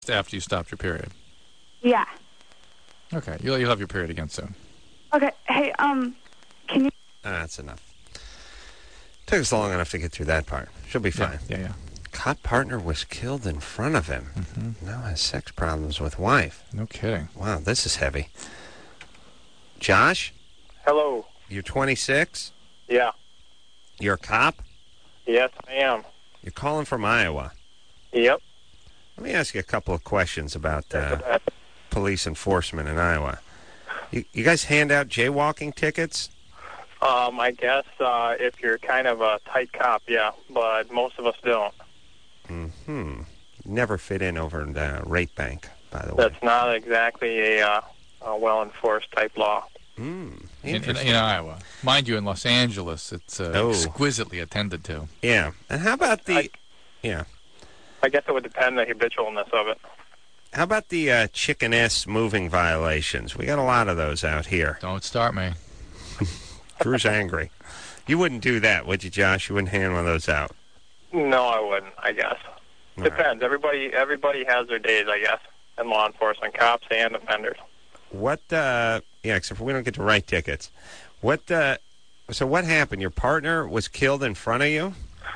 After you stopped your period. Yeah. Okay, you'll have your period again soon. Okay. Hey, can you... That's enough. Took us long enough to get through that part. She'll be fine. Yeah. Cop partner was killed in front of him. Mm-hmm. Now has sex problems with wife. No kidding. Wow, this is heavy. Josh? Hello. You're 26? Yeah. You're a cop? Yes, I am. You're calling from Iowa. Yep. Let me ask you a couple of questions about police enforcement in Iowa. You guys hand out jaywalking tickets? I guess if you're kind of a tight cop, yeah, but most of us don't. Mm-hmm. Never fit in over in the Rate Bank, by the way. That's not exactly a well-enforced type law. In Iowa. Mind you, in Los Angeles, it's exquisitely attended to. Yeah. And how about the... I guess it would depend on the habitualness of it. How about the chicken S moving violations? We got a lot of those out here. Don't start me. Drew's angry. You wouldn't do that, would you, Josh? You wouldn't hand one of those out? No, I wouldn't, I guess. All Depends. Right. Everybody has their days, I guess, in law enforcement, cops and offenders. What, except for we don't get to write tickets. So what happened? Your partner was killed in front of you?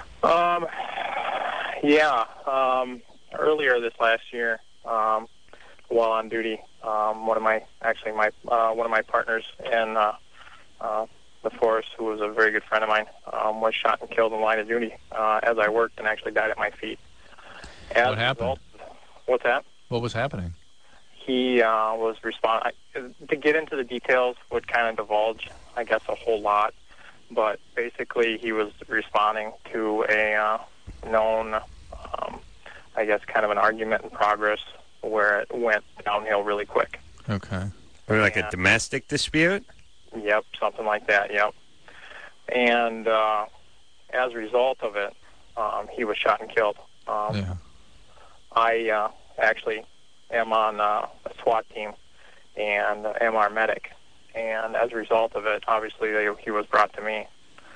Earlier this last year, while on duty, one of my partners in the force, who was a very good friend of mine, was shot and killed in line of duty as I worked, and actually died at my feet. What happened? What's that? What was happening? He was responding. To get into the details would kind of divulge, I guess, a whole lot. But basically, he was responding to a known, I guess, kind of an argument in progress where it went downhill really quick. Okay. Like a domestic dispute? Yep, something like that, yep. And as a result of it, he was shot and killed. I actually am on a SWAT team and am our medic. And as a result of it, obviously, he was brought to me.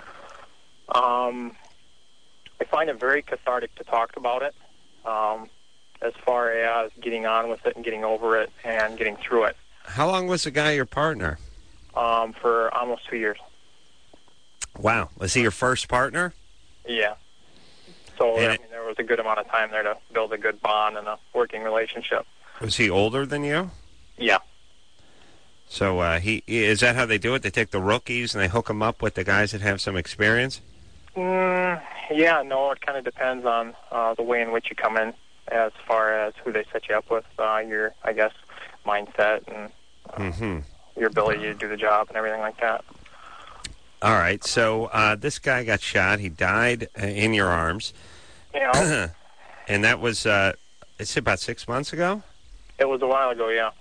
I find it very cathartic to talk about it, as far as getting on with it and getting over it and getting through it. How long was the guy your partner? For almost 2 years. Wow. Was he your first partner? Yeah. So, there was a good amount of time there to build a good bond and a working relationship. Was he older than you? Yeah. So is that how they do it? They take the rookies and they hook them up with the guys that have some experience? Yeah, no, it kind of depends on the way in which you come in as far as who they set you up with, your, I guess, mindset and your ability to do the job and everything like that. All right, so this guy got shot. He died in your arms. Yeah. And that was, it's about 6 months ago? It was a while ago, yeah.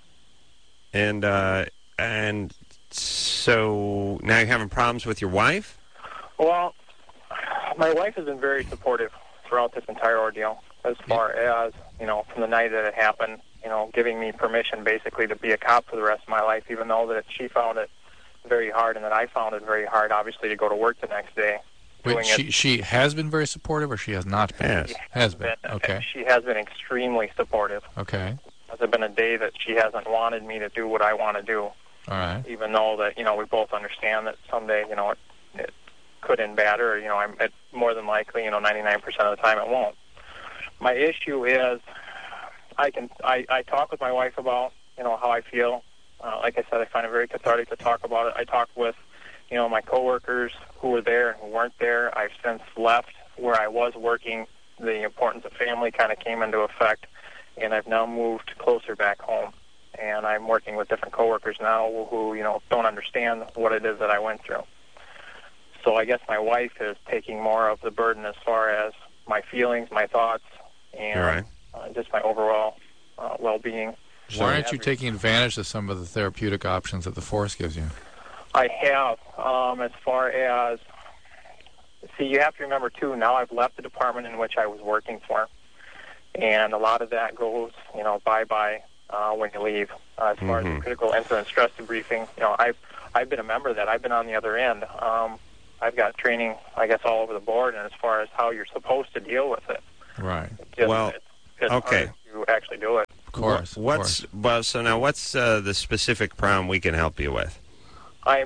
And so now you're having problems with your wife? Well, my wife has been very supportive throughout this entire ordeal, as far as, from the night that it happened, giving me permission basically to be a cop for the rest of my life, even though that she found it very hard and that I found it very hard, obviously, to go to work the next day. Wait, she has been very supportive, or she has not been? Has been. Okay. She has been extremely supportive. Okay. There's been a day that she hasn't wanted me to do what I want to do. All right. Even though that, we both understand that someday, it could end bad, or, it more than likely, 99% of the time it won't. My issue is I talk with my wife about, how I feel. Like I said, I find it very cathartic to talk about it. I talk with, my coworkers who were there and who weren't there. I've since left where I was working. The importance of family kind of came into effect, and I've now moved closer back home. And I'm working with different coworkers now who, don't understand what it is that I went through. So I guess my wife is taking more of the burden as far as my feelings, my thoughts, and just my overall well-being. Why aren't you taking advantage of some of the therapeutic options that the force gives you? I have, as far as, you have to remember, too, now I've left the department in which I was working for. And a lot of that goes, bye-bye when you leave. As far as the critical incident stress debriefing, I've been a member of that. I've been on the other end. I've got training, I guess, all over the board, and as far as how you're supposed to deal with it. Right. Well, okay. to actually do it. Of course. Well, so now what's the specific problem we can help you with? I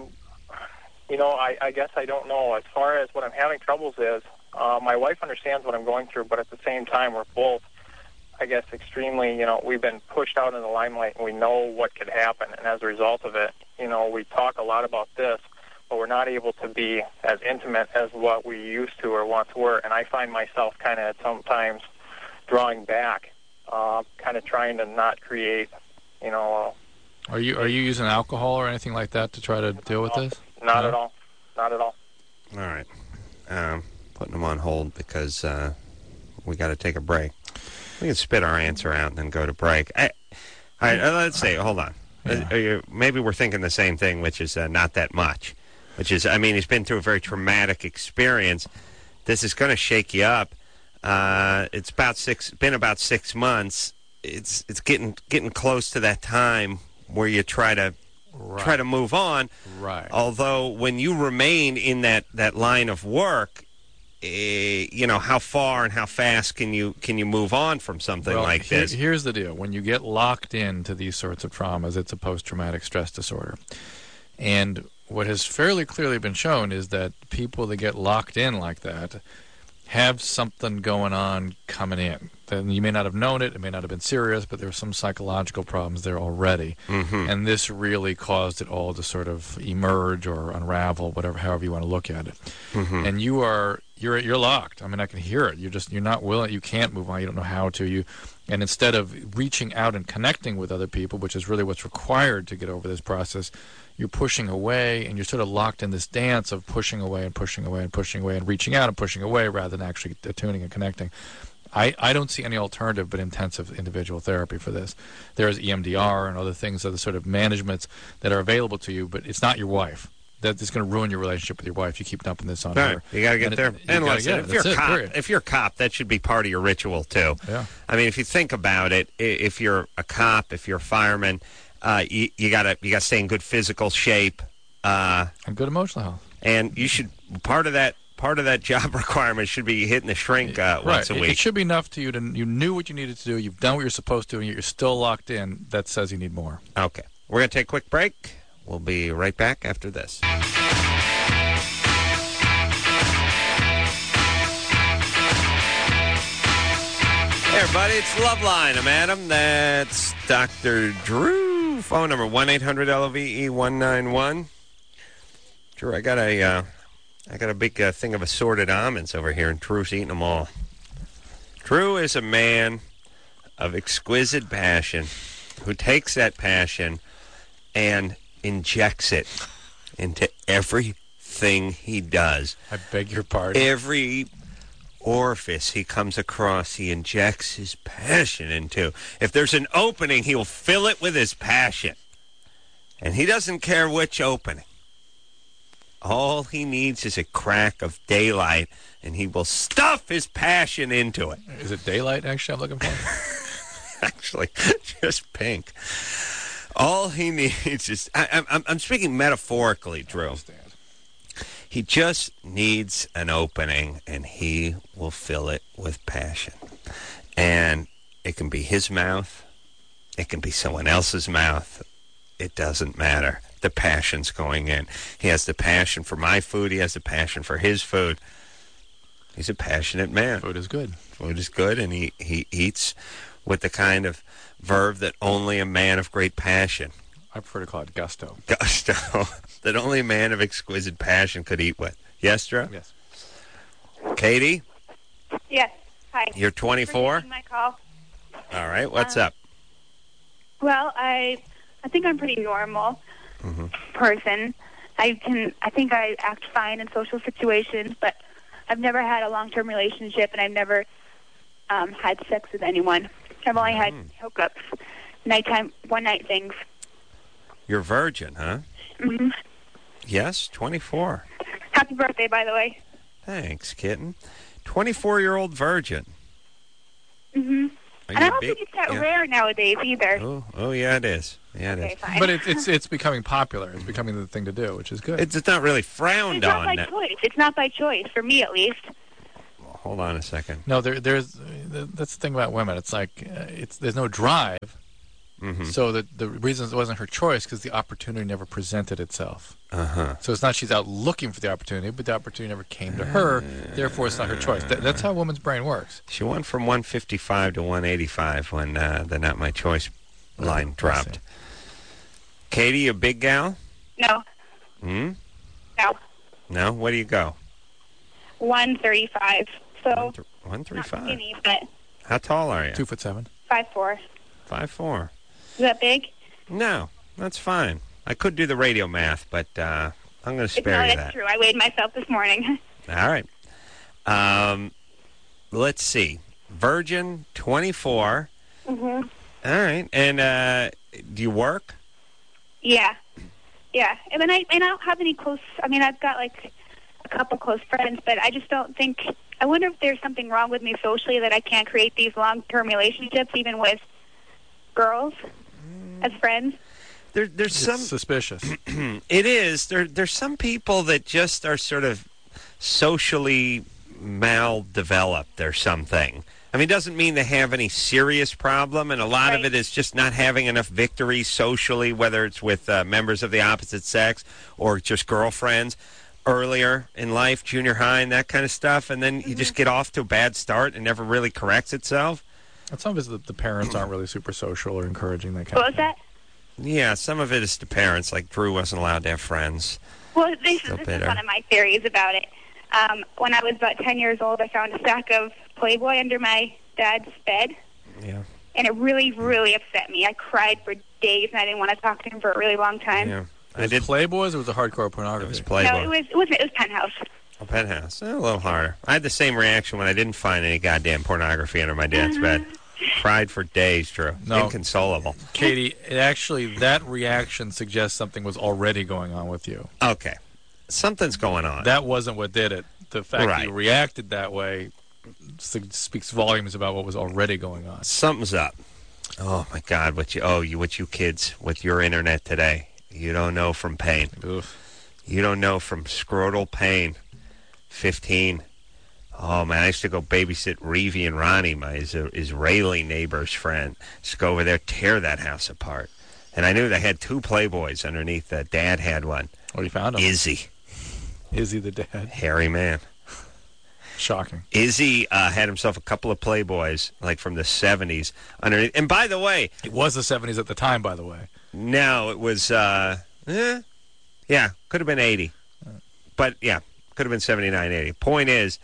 guess I don't know. As far as what I'm having troubles is, my wife understands what I'm going through, but at the same time, we're both, I guess, extremely, we've been pushed out in the limelight, and we know what could happen. And as a result of it, we talk a lot about this, but we're not able to be as intimate as what we used to or once were. And I find myself kind of sometimes drawing back, kind of trying to not create, Are you using alcohol or anything like that to try to deal with this? Not at all. Not at all. All right. Putting them on hold because we got to take a break. We can spit our answer out and then go to break. All right, let's see. Hold on. Yeah. Maybe we're thinking the same thing, which is not that much. Which is, he's been through a very traumatic experience. This is going to shake you up. It's been about 6 months. It's getting close to that time where you try to move on. Right. Although when you remain in that line of work, how far and how fast can you move on from something like this? Here's the deal. When you get locked into these sorts of traumas, it's a post-traumatic stress disorder. And what has fairly clearly been shown is that people that get locked in like that have something going on coming in. Then you may not have known it may not have been serious, but there's some psychological problems there already. Mm-hmm. And this really caused it all to sort of emerge or unravel, however you want to look at it. Mm-hmm. And you're locked. I can hear it. You're not willing. You can't move on. You don't know how to. And instead of reaching out and connecting with other people, which is really what's required to get over this process, you're pushing away, and you're sort of locked in this dance of pushing away and pushing away and pushing away and reaching out and pushing away rather than actually attuning and connecting. I don't see any alternative but intensive individual therapy for this. There is EMDR and other things, other sort of managements that are available to you, but it's not your wife. That's going to ruin your relationship with your wife. You keep dumping this on her. You got to get there. And listen, if you're a cop, that should be part of your ritual too. Yeah. If you think about it, if you're a cop, if you're a fireman, you got to stay in good physical shape and good emotional health. And you should part of that job requirement should be hitting the shrink once a week. It should be enough to you you knew what you needed to do. You've done what you're supposed to, and you're still locked in. That says you need more. Okay, we're going to take a quick break. We'll be right back after this. Hey, everybody, it's Loveline. I'm Adam. That's Dr. Drew. Phone number 1-800-LOVE-191. Drew, I got a big thing of assorted almonds over here, and Drew's eating them all. Drew is a man of exquisite passion who takes that passion and injects it into everything he does. I beg your pardon. Every orifice he comes across, he injects his passion into. If there's an opening, he'll fill it with his passion. And he doesn't care which opening. All he needs is a crack of daylight, and he will stuff his passion into it. Is it daylight, actually, I'm looking for? Actually, just pink. All he needs is... I'm speaking metaphorically, Drew. I understand. He just needs an opening, and he will fill it with passion. And it can be his mouth. It can be someone else's mouth. It doesn't matter. The passion's going in. He has the passion for my food. He has the passion for his food. He's a passionate man. Food is good. Food is good, and he eats with the kind of verve that only a man of great passion. I prefer to call it gusto. Gusto. That only a man of exquisite passion could eat with. Yes, Drew? Yes. Katie? Yes. Hi. You're 24? Thanks for taking my call. All right. What's up? Well, I think I'm pretty normal person. I think I act fine in social situations, but I've never had a long-term relationship, and I've never had sex with anyone. I've only had hookups, nighttime, one-night things. You're virgin, huh? Mm-hmm. Yes, 24. Happy birthday, by the way. Thanks, kitten. 24-year-old virgin. Mm-hmm. And I don't think it's that rare nowadays either. Oh, yeah, it is. Yeah, it is. Fine. But it's becoming popular. It's becoming the thing to do, which is good. It's not really frowned on. It's not by choice. It's not by choice, for me at least. Hold on a second. No, that's the thing about women. It's like there's no drive. Mm-hmm. So the reason it wasn't her choice because the opportunity never presented itself. Uh-huh. So it's not she's out looking for the opportunity, but the opportunity never came to her. Therefore, it's not her choice. That's how a woman's brain works. She went from 155 to 185 when the Not My Choice line dropped. Katie, a big gal? No. Hmm? No. No? Where do you go? 135. So 135. not skinny, but How tall are you? 2'7". 5'4". 5'4". Is that big? No, that's fine. I could do the radio math, but I'm going to spare no, you that's that. true. I weighed myself this morning. All right. Let's see. Virgin, 24. Mhm. All right. And do you work? Yeah. Yeah. And then I don't have any close. I mean, I've got like a couple close friends, but I just don't think. I wonder if there's something wrong with me socially that I can't create these long-term relationships, even with girls as friends. There's It's some. suspicious. It is. There's some people that just are sort of socially maldeveloped or something. I mean, it doesn't mean they have any serious problem, and a lot of Right. it is just not having enough victories socially, whether it's with members of the opposite sex or just girlfriends earlier in life, junior high, and that kind of stuff, and then you just get off to a bad start and never really corrects itself. And some of it is that the parents aren't really super social or encouraging that kind What of was thing. that? Yeah, some of it is the parents, like Drew wasn't allowed to have friends. Well, this Still is bitter. one of my theories about it. When I was about 10 years old, I found a stack of Playboy under my dad's bed, Yeah, and it really, really upset me. I cried for days, and I didn't want to talk to him for a really long time. yeah. Was it Playboys or was it hardcore pornography? It was No, Playboy. it was Penthouse. A penthouse. A little harder. I had the same reaction when I didn't find any goddamn pornography under my dad's bed. Cried for days, Drew. No. Inconsolable. Katie, that reaction suggests something was already going on with you. Okay. Something's going on. That wasn't what did it. The fact that Right. you reacted that way speaks volumes about what was already going on. Something's up. Oh, my God. What you kids with your internet today. You don't know from pain. Oof. You don't know from scrotal pain. 15. Oh, man, I used to go babysit Reevy and Ronnie, my Israeli neighbor's friend. Just go over there, tear that house apart. And I knew they had 2 Playboys underneath. Dad had one. Oh, you found him. Izzy. Izzy the dad. Hairy man. Shocking. Izzy had himself a couple of Playboys, like from the 70s. Underneath. And by the way, It was the 70s at the time, by the way. no, it was, yeah, could have been 80. But, yeah, could have been 79, 80. Point is,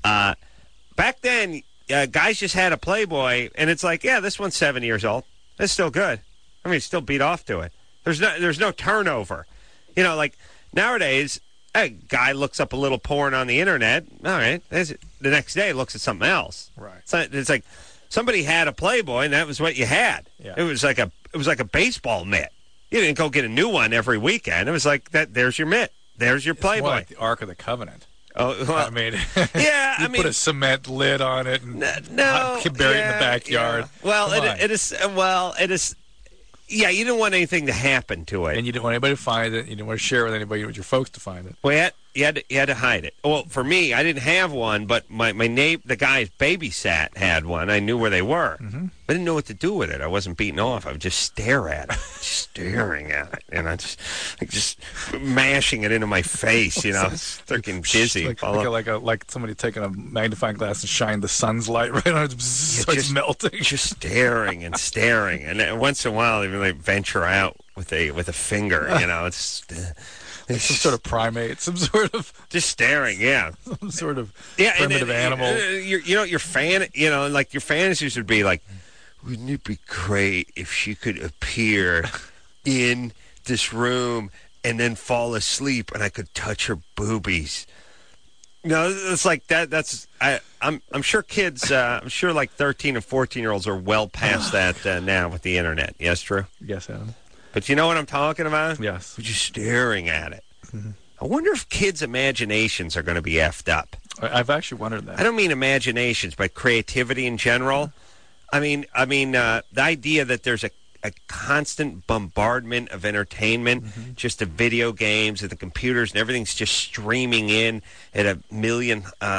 back then, guys just had a Playboy, and it's like, yeah, this one's 7 years old. It's still good. I mean, it's still beat off to it. There's no turnover. You know, like, nowadays, a guy looks up a little porn on the internet. All right. The next day looks at something else. Right. It's like somebody had a Playboy, and that was what you had. Yeah. It was like a baseball mitt. You didn't go get a new one every weekend. It was like that. There's your mitt. There's your It's more Playboy. like the Ark of the Covenant. Oh, well, I mean, yeah. you I mean, put a cement lid on it and no, bury it in the backyard. yeah. Well, Come on. it is. Well, it is. Yeah, you didn't want anything to happen to it. And you didn't want anybody to find it. You didn't want to share it with anybody. You wanted your folks to find it. Well, you had to hide it. Well, for me, I didn't have one, but the guy babysat had one. I knew where they were. Mm-hmm. I didn't know what to do with it. I wasn't beaten off. I would just stare at it, staring at it, and I just mashing it into my face. You know, freaking dizzy. Like somebody taking a magnifying glass and shine the sun's light right on it. Starts just- melting. Just staring and staring, and then once in a while, even like venture out with a finger. You know, it's Some sort of primate, some sort of yeah. primitive animal. Your fantasies would be like, wouldn't it be great if she could appear in this room and then fall asleep and I could touch her boobies? No, it's like that. I'm sure kids. I'm sure like 13 and 14-year-olds are well past that now with the internet. Yes, Drew. Yes, Adam. But you know what I'm talking about? Yes. We're just staring at it. Mm-hmm. I wonder if kids' imaginations are going to be effed up. I've actually wondered that. I don't mean imaginations, but creativity in general. I mean, the idea that there's a constant bombardment of entertainment, just the video games and the computers and everything's just streaming in at a million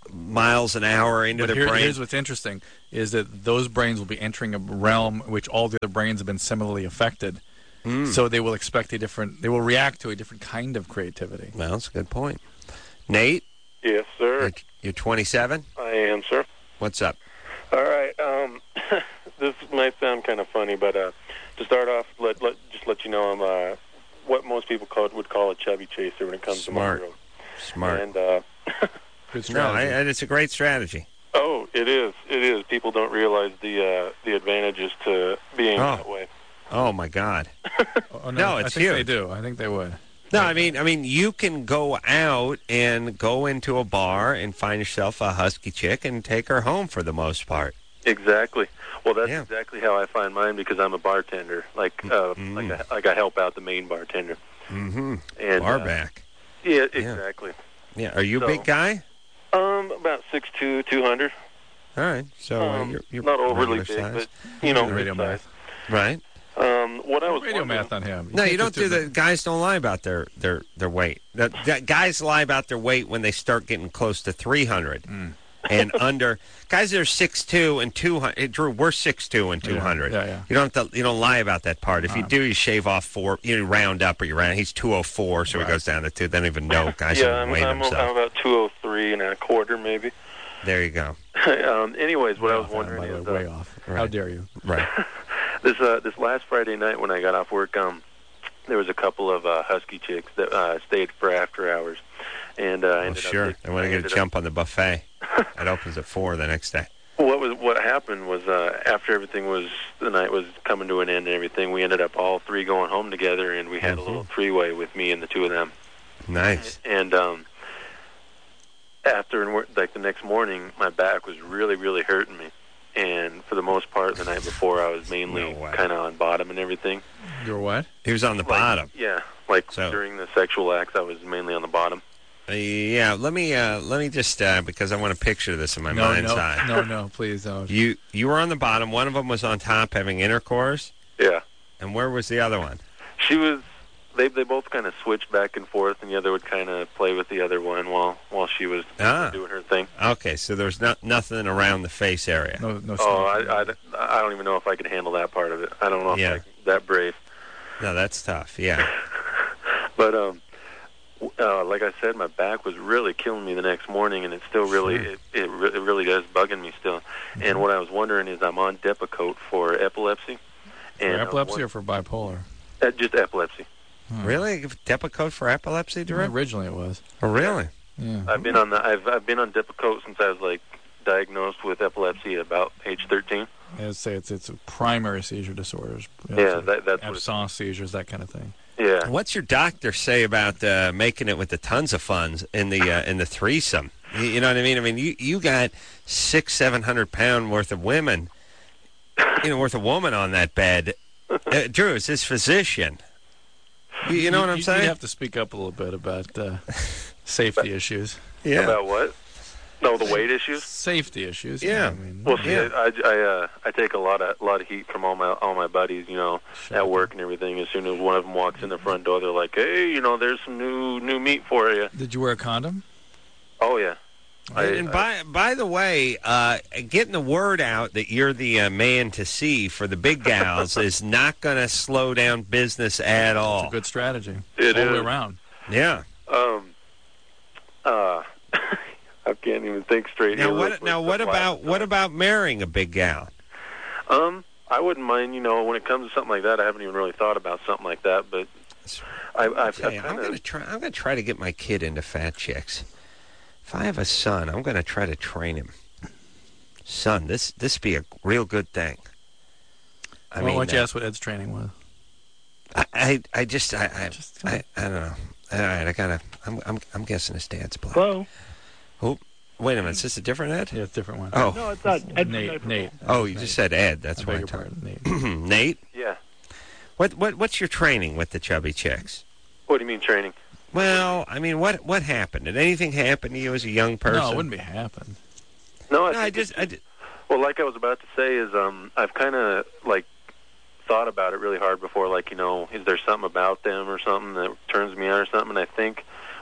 miles an hour into their brain. Here's what's interesting, is that those brains will be entering a realm which all the other brains have been similarly affected. So they will they will react to a different kind of creativity. Well, that's a good point. Nate? Yes, sir. You're 27? I am, sir. What's up? All right. This might sound kind of funny, but to start off, just let you know, I'm what most people would call a chubby chaser when it comes to my girls. Smart. And Good strategy. No, it's a great strategy. oh, it is. It is. People don't realize the advantages to being that way. Oh my God. Oh, No, it's I think huge. they do. I think they would. No, I mean, you can go out and go into a bar and find yourself a husky chick and take her home for the most part. Exactly. Well, that's Yeah. exactly how I find mine because I'm a bartender. Like I help out the main bartender. Mm-hmm. And Bar back. Yeah, exactly. Yeah. Are you a So- big guy? About 6'2", 200. All right. So you're Not overly regular big, size. but you know, Radio mid-size. math. Right. What I was Radio wondering- math on him. No, you can't don't just do the guys don't lie about their weight. The guys lie about their weight when they start getting close to 300 and under. Guys that are 6'2" and 200. Drew, we're 6'2" and 200. Yeah. You don't lie about that part. If you do, you shave off 4. You round up, or you round. He's 204, so he goes down to 2. They don't even know. Guys Yeah, don't weigh I'm themselves. about 203 and a quarter, maybe. There you go. Anyways, what I was By the wondering way, is way off. right. How dare you? Right. this last Friday night when I got off work, there was a couple of husky chicks that stayed for after hours, and I ended Sure. up. I want to get a jump on the buffet. It opens at 4 the next day. What happened was after the night was coming to an end and everything, we ended up all three going home together, and we had a little three-way with me and the two of them. Nice. And the next morning, my back was really, really hurting me. And for the most part, the night before, I was mainly No way. kind of on bottom and everything. You're what? He was on the bottom. Yeah, So- during the sexual acts, I was mainly on the bottom. Yeah, let me just because I want to picture this in my mind's eye. No, please don't. You were on the bottom. One of them was on top having intercourse. Yeah, And where was the other one? she was. They both kind of switched back and forth, and the other would kind of play with the other one while she was doing her thing. Okay, so there's nothing around the face area. No. Oh, I don't even know if I could handle that part of it. I don't know if I'm that brave. No, that's tough. Yeah. But like I said, my back was really killing me the next morning, and it's still really it really does bugging me still. And what I was wondering is, I'm on Depakote for epilepsy. For epilepsy or for bipolar? Just epilepsy. Really? Depakote for epilepsy, Drew? Originally it was. Oh, really? Yeah. I've been on I've been on Depakote since I was diagnosed with epilepsy at about age 13. I'd say it's primary seizure disorders. Yeah, that's what absence seizures, that kind of thing. Yeah. What's your doctor say about making it with the tons of funds in the threesome? You know what I mean? I mean, you got 600-700 pound worth of women, worth of woman on that bed. Drew, it's his physician. You know what I'm saying? You have to speak up a little bit about safety issues. Yeah. About what? No, the weight issues. Safety issues. Yeah. I mean, Well, see, I take a lot of heat from all my buddies, at work and everything. As soon as one of them walks in the front door, they're like, "Hey, there's some new meat for you." Did you wear a condom? Oh yeah. And by the way, getting the word out that you're the man to see for the big gals is not going to slow down business at all. It's a good strategy. It all the way is. around. Yeah. I can't even think straight. Now here. what about marrying a big gal? I wouldn't mind. When it comes to something like that, I haven't even really thought about something like that. But I'm going to try to get my kid into fat chicks. If I have a son, I'm going to try to train him. Son, this be a real good thing. Why don't you ask what Ed's training was? I don't know. All right, I'm guessing his dad's black. Hello? Oh, wait a minute. Is this a different Ed? Yeah, it's a different one. Oh. No, it's not. Ed, Nate. Oh, you just said Ed. That's I why beg I your talked. pardon, Nate. Nate? Yeah. What's your training with the chubby chicks? What do you mean training? Well, I mean, what happened? Did anything happen to you as a young person? No, it wouldn't be happened. No, I just. Well, like I was about to say, is I've kind of thought about it really hard before. Is there something about them or something that turns me on or something? And I think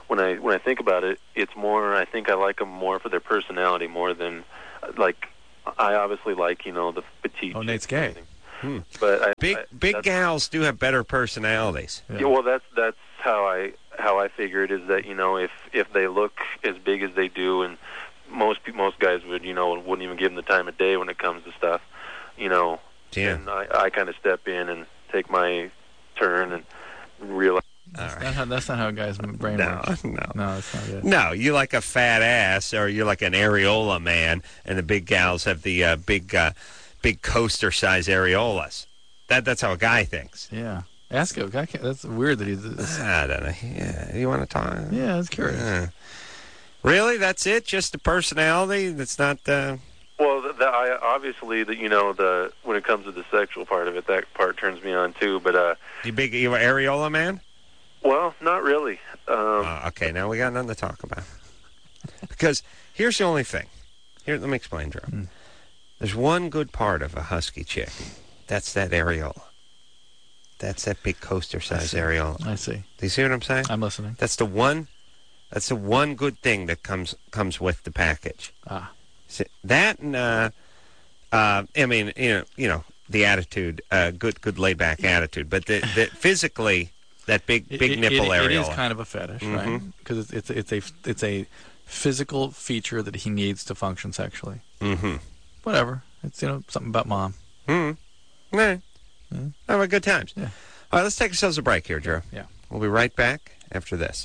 when I think about it, it's more. I think I like them more for their personality more than like. I obviously like the petite. Oh, Nate's gay. But big gals do have better personalities. Yeah, well, that's how I figure it is that if they look as big as they do, and most guys wouldn't even give them the time of day when it comes to stuff, Yeah. And I kind of step in and take my turn and realize. That's not how a guy's brain works. No, that's not it. No, you like a fat ass, or you're like an areola man, and the big gals have the big coaster-size areolas. That's how a guy thinks. Yeah. Ask him. That's weird that he's... I don't know. Yeah, you want to talk? Yeah, I was curious. Really? That's it? Just the personality? That's not... Well, I obviously, when it comes to the sexual part of it, that part turns me on too. But you an areola man? Well, not really. Okay, now we got nothing to talk about. Because here's the only thing. Here, let me explain, Drew. There's one good part of a husky chick. That's that areola. That's that big coaster-sized areola. I see. Do you see what I'm saying? I'm listening. That's the one good thing that comes with the package. See, that and I mean, the attitude, good laid back attitude, but the physically that big nipple areola. It is kind of a fetish, right? Because it's a physical feature that he needs to function sexually. Whatever. It's something about mom. Right. Have a good times. Yeah. All right, let's take ourselves a break here, Drew. Yeah. We'll be right back after this.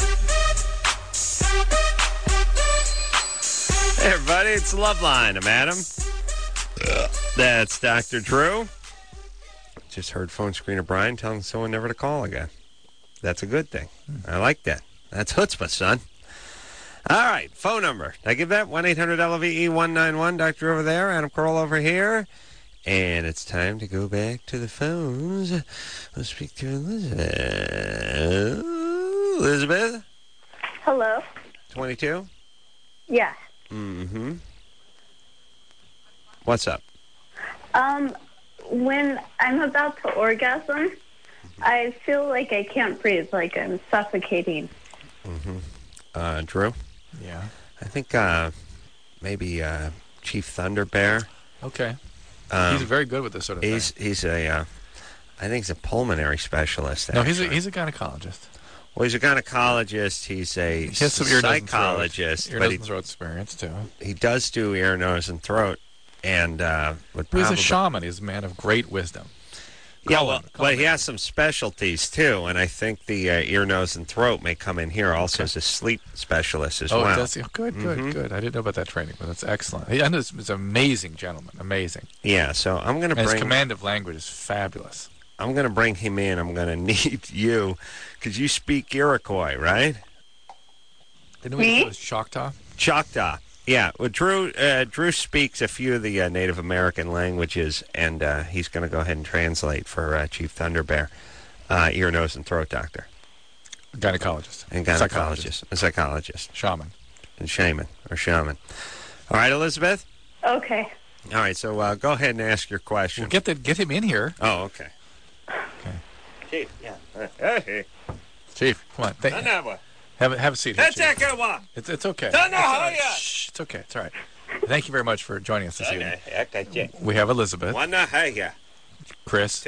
Hey, everybody, it's Loveline. I'm Adam. That's Dr. Drew. Just heard phone screener Brian telling someone never to call again. That's a good thing. I like that. That's chutzpah, son. All right, phone number. Did I give that? 1-800-LOVE-191. Doctor over there, Adam Kroll over here. And it's time to go back to the phones. Let's speak to Elizabeth. Elizabeth? Hello? 22? Yeah. What's up? When I'm about to orgasm, I feel like I can't breathe, like I'm suffocating. Drew? Yeah. I think maybe Chief Thunder Bear. Okay. He's very good with this sort of thing. He's I think he's a pulmonary specialist. No, he's a gynecologist. Well, he's a gynecologist. He's a He has some ear, psychologist. ear, nose, and throat experience, too. He does do ear, nose, and throat. And he's a shaman. He's a man of great wisdom. Well, he has some specialties, too. And I think the ear, nose, and throat may come in here also as a sleep specialist as well. Oh, does he? Good. I didn't know about that training, but that's excellent. He's an amazing gentleman. Amazing. Yeah, so I'm going to bring... His command of language is fabulous. I'm going to bring him in. I'm going to need you, because you speak Iroquois, right? Didn't we say it was Choctaw? Choctaw. Yeah, well, Drew speaks a few of the Native American languages, and he's going to go ahead and translate for Chief Thunder Bear, ear, nose, and throat doctor. Gynecologist. And gynecologist. A psychologist. Shaman. And shaman, or shaman. All right, Elizabeth? Okay. All right, so go ahead and ask your question. Well, get him in here. Oh, okay. Chief, yeah. Hey. Chief, come on. Have a seat here, Chief. It's okay. Shh, it's okay. It's all right. Thank you very much for joining us this evening. We have Elizabeth. Chris.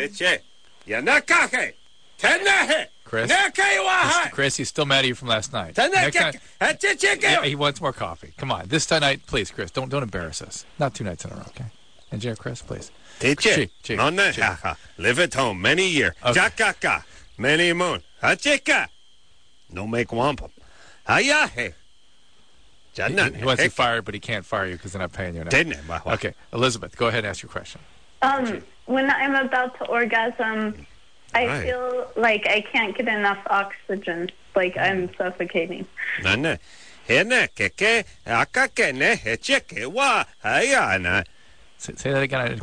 Chris, he's still mad at you from last night. Next time, he wants more coffee. Come on. This night, please, Chris, don't embarrass us. Not 2 nights in a row, okay? Engineer Chris, please. Chief. Live at home many year. Okay. Many moon. No make wampum. He wants you fired, but he can't fire you because they're not paying you enough. Okay, Elizabeth, go ahead and ask your question. When I'm about to orgasm, I feel like I can't get enough oxygen, like I'm suffocating. Say that again.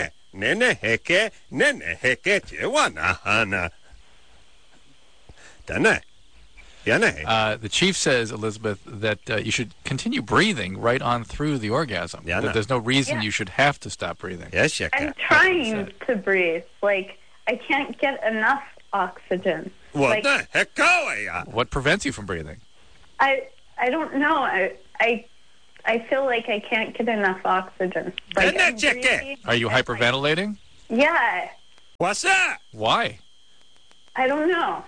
The chief says, Elizabeth, that you should continue breathing right on through the orgasm. That there's no reason you should have to stop breathing. Yes, you can. I'm trying to breathe. Like, I can't get enough oxygen. What Like- the heck going on? What prevents you from breathing? I don't know. I feel like I can't get enough oxygen. Like, Isn't that I'm chicken? breathing, Are you and, hyperventilating? Yeah, What's that? Why? I don't know.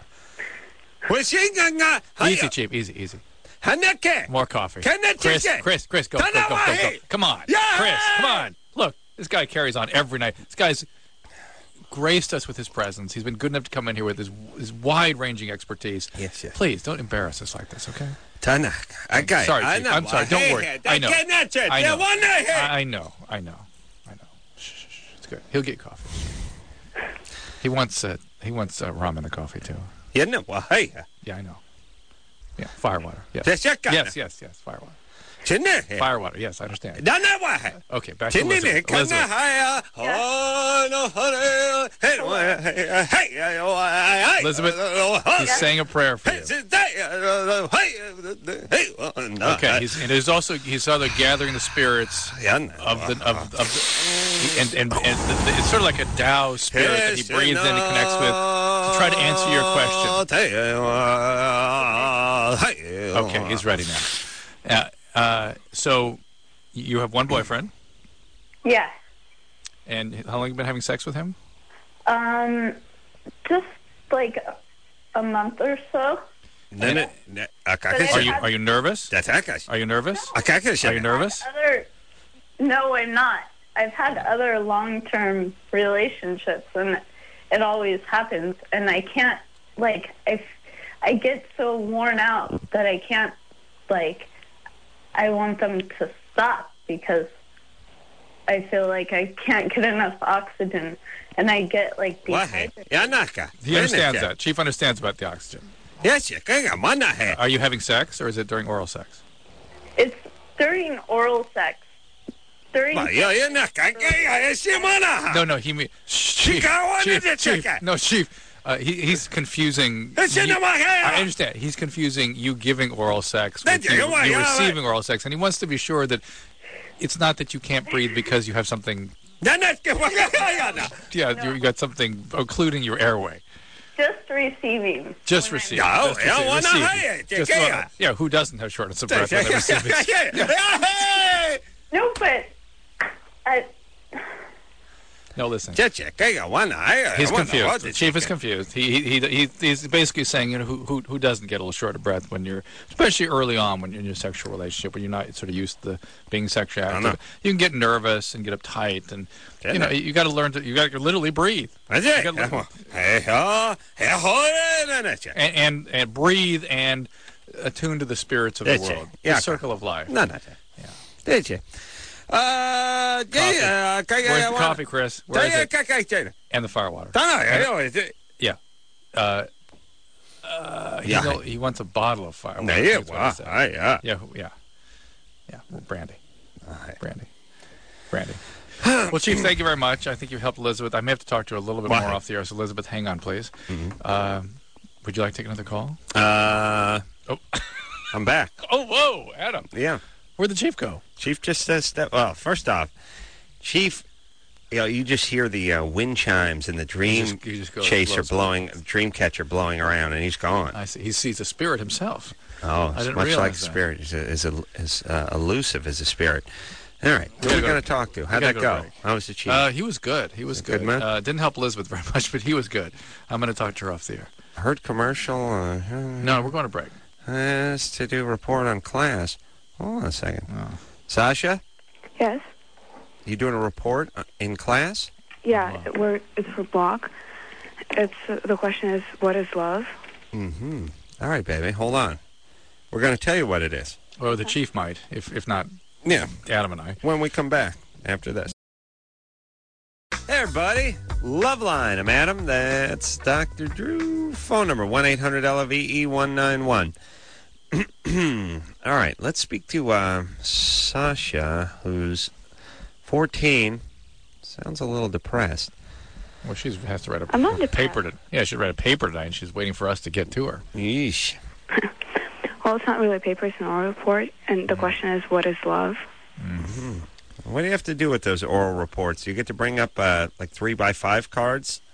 Easy, Chief. Easy. Haneke. More coffee. Can that Chris, chicken? Chris, go. Come on. Yeah. Chris, come on. Look, this guy carries on every night. This guy's graced us with his presence. He's been good enough to come in here with his wide-ranging expertise. Yes. Please, don't embarrass us like this, okay? Tanak. Okay. Sorry, Chief. I'm sorry. Don't worry. I know. I know. Shh. It's good. He'll get coffee. He wants rum in the coffee too. Yeah, no. Well, hey. Yeah, I know. Yeah, firewater. Yes. Yes. Firewater. Firewater. Yes, I understand. Okay, back to Elizabeth. Elizabeth, he's saying a prayer for you. Okay, he's also gathering the spirits of the and it's sort of like a Tao spirit that he breathes in, he connects with to try to answer your question. Okay, he's ready now. So you have one boyfriend, Yeah. and how long have you been having sex with him? Just like a month or so. Are you nervous? Are you nervous? Are you nervous? No, I'm not. I've had other long-term relationships, and it always happens. And I can't, I get so worn out that I can't, I want them to stop because I feel like I can't get enough oxygen, and I get, dehydrated. He understands that. Chief understands about the oxygen. Are you having sex, or is it during oral sex? It's during oral sex. No, he means Chief. No, Chief. He's confusing. I understand. He's confusing you giving oral sex with you receiving oral sex, and he wants to be sure that it's not that you can't breathe because you have something. Yeah, you got something occluding your airway. Just receiving. Just receiving. Yeah, who doesn't have shortness of breath when they're receiving? No, but No, listen. He's confused. The Chief is confused. He's basically saying, who doesn't get a little short of breath when you're, especially early on when you're in your sexual relationship, when you're not sort of used to being sexually active. You can get nervous and get uptight, and you got to learn to. You got to literally breathe. And breathe and attune to the spirits of the world. The circle of life. Where's the coffee, Chris? Where is it? And the firewater. Yeah. He wants a bottle of firewater. Yeah. Well, brandy. Well, Chief, thank you very much. I think you've helped Elizabeth. I may have to talk to her a little bit more off the air. So, Elizabeth, hang on, please. Would you like to take another call? I'm back. Oh, whoa, Adam. Yeah. Where'd the Chief go? Chief just says that. Well, first off, Chief, you just hear the wind chimes and the dream catcher blowing around, and he's gone. I see. He sees a spirit himself. Oh, it's much like a spirit. He's as elusive as a spirit. All right, who are we going to talk to? How'd that go? How was the Chief? He was good. He was good. Didn't help Elizabeth very much, but he was good. I'm going to talk to her off the air. Heard commercial? No, we're going to break. It's to do a report on class. Hold on a second. Oh. Yes. Sasha? You doing a report in class? Yeah, it's for block. The question is, what is love? Mm-hmm. All right, baby, hold on. We're going to tell you what it is. Well, the Chief might, if not Adam and I. When we come back after this. Hey, everybody. Loveline. I'm Adam. That's Dr. Drew. Phone number, 1-800-LVE-191. All right, let's speak to Sasha, who's 14. Sounds a little depressed. Well, she has to write a paper. She should write a paper tonight, and she's waiting for us to get to her. Yeesh. Well, it's not really a paper, it's an oral report, and the question is, what is love? Mm-hmm. What do you have to do with those oral reports? Do you get to bring up, 3x5 cards?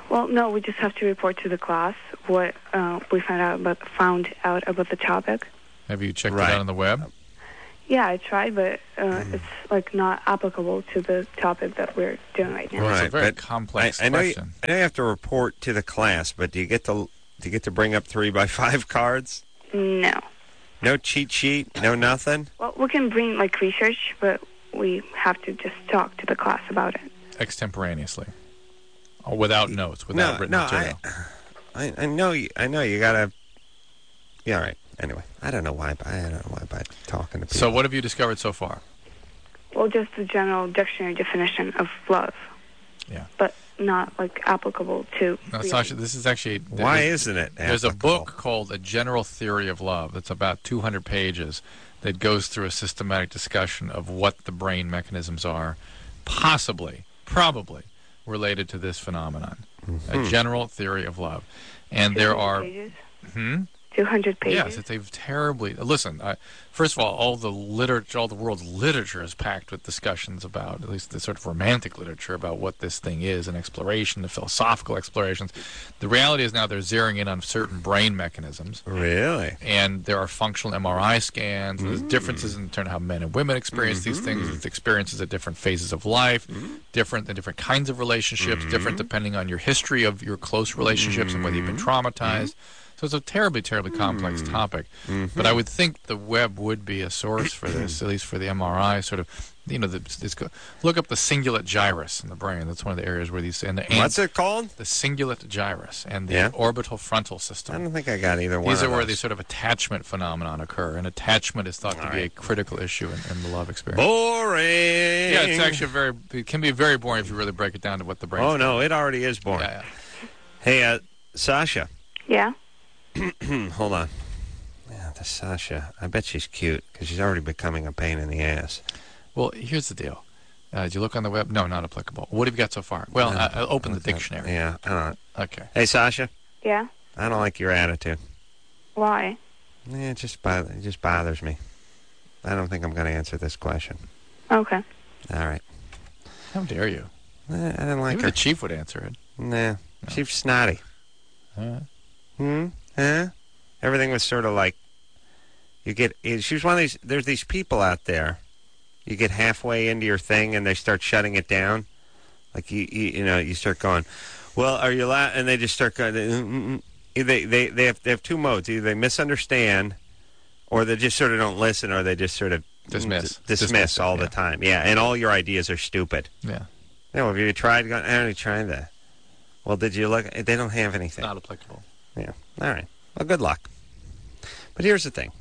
Well, no, we just have to report to the class what we found out about the topic. Have you checked Right. it out on the web? Yeah, I tried, but it's like not applicable to the topic that we're doing right now. Well, it's a Right, very but complex I know you, question. I know you have to report to the class, but do you get to bring up 3x5 cards? No. No cheat sheet, no nothing. Well, we can bring like research, but we have to just talk to the class about it. Extemporaneously. Oh, without notes, without written material. I know you gotta. Yeah, all right. Anyway, I don't know why by talking to people. So what have you discovered so far? Well, just the general dictionary definition of love. Yeah. But not like applicable to. No, real- Sasha, this is actually... Why isn't it? There's a applicable? book called A General Theory of Love that's about 200 pages that goes through a systematic discussion of what the brain mechanisms are, possibly, probably, related to this phenomenon. A General Theory of Love. And there 200 are... pages? Hmm? 200 pages? Yes, it's a terribly... Listen, first of all the literature, all the world's literature is packed with discussions about, at least the sort of romantic literature, about what this thing is, and exploration, the philosophical explorations. The reality is now they're zeroing in on certain brain mechanisms. Really? And there are functional MRI scans. And there's differences in terms of how men and women experience these things. There's experiences at different phases of life, different in different kinds of relationships, different depending on your history of your close relationships and whether you've been traumatized. So it's a terribly, terribly complex topic. But I would think the web would be a source for this, at least for the MRI sort of, look up the cingulate gyrus in the brain. That's one of the areas where these... What's it called? The cingulate gyrus and the orbital frontal system. I don't think I got either one These of are where those. these sort of attachment phenomenon occur, and attachment is thought to be a critical issue in the love experience. Boring. Yeah, it's actually it can be very boring if you really break it down to what the brain. Oh no, it already is boring. Yeah. Hey, Sasha. Yeah? Hold on. Yeah, the Sasha. I bet she's cute because she's already becoming a pain in the ass. Well, here's the deal. Did you look on the web? No, not applicable. What have you got so far? Well, I'll open the dictionary. Yeah, I don't. Okay. Hey, Sasha. Yeah? I don't like your attitude. Why? Yeah, it just bothers me. I don't think I'm going to answer this question. Okay. All right. How dare you? I didn't like Maybe her. the chief would answer it. Nah, she's snotty. Huh? Huh? Everything was sort of like, she was one of these, there's these people out there, you get halfway into your thing and they start shutting it down. Like, you start going, well, are you and they just start going, they have two modes. Either they misunderstand, or they just sort of don't listen, or they just sort of dismiss all the time. Yeah, and all your ideas are stupid. Yeah. Have you tried going, I already tried that. Well, did you look? They don't have anything. Not applicable. Yeah. All right. Well, good luck. But here's the thing.